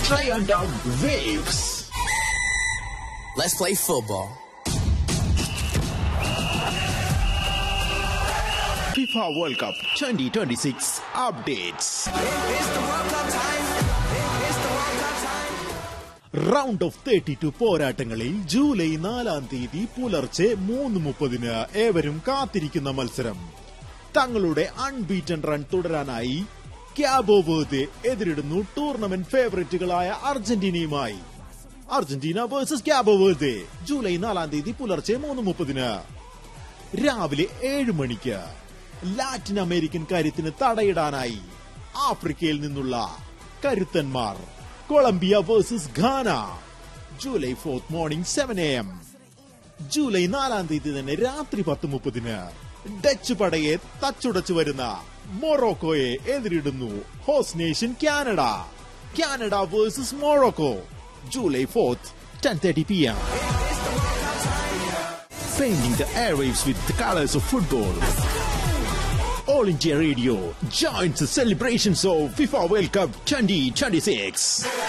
Triangle Waves. Let's play football. FIFA World Cup 2026 updates. Round of 32 പോരാട്ടങ്ങളിൽ July 4-ാം തീയതി പുലർച്ചെ 3:30 ഏവരും കാത്തിരിക്കുന്ന മത്സരം. തങ്ങളുടെ unbeaten run തുടരാനായി ക്യാബോ Verde എതിരിടുന്നു tournament ഫേവറേറ്റുകളായ അർജന്റീനയുമായി. Argentina versus ക്യാബോ Verde July 4-ാം തീയതി പുലർച്ചെ 3:30 രാവിലെ 7 മണിക്ക്. ലാറ്റിൻ അമേരിക്കൻ കാര്യത്തിന് തടയിടാനായി ആഫ്രിക്കയിൽ നിന്നുള്ള കരുത്തന്മാർ Colombia versus Ghana July 4 morning 7 AM. July 4-ാം തീയതി തന്നെ രാത്രി 10:30 ഡച്ച് പടയെ തച്ചുടച്ചു വരുന്ന മൊറോക്കോയെ എതിരിടുന്നു host nation Canada. Canada versus Morocco July 4 10:30 PM. Painting the airwaves with the colors of football. All India Radio joins the celebrations of FIFA World Cup 2026.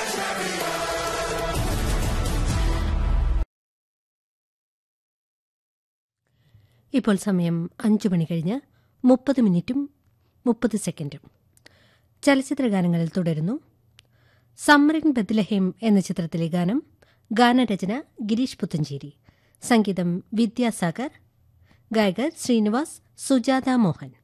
ഇപ്പോൾ സമയം 5 മണി കഴിഞ്ഞ് 30 മിനിറ്റും 30 സെക്കൻഡും. ചലച്ചിത്രഗാനങ്ങളിൽ തുടരുന്നു. സമ്മറിൻ ബത്ലഹേം എന്ന ചിത്രത്തിലെ ഗാനം. ഗാനരചന ഗിരീഷ് പുത്തഞ്ചേരി, സംഗീതം വിദ്യാസാഗർ, ഗായകർ ശ്രീനിവാസ്, സുജാത മോഹൻ.